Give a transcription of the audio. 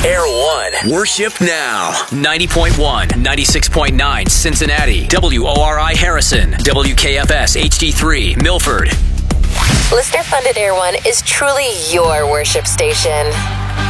Air One. Worship now. 90.1, 96.9 Cincinnati. WORI Harrison. WKFS HD3 Milford. Listener-funded Air One is truly your worship station.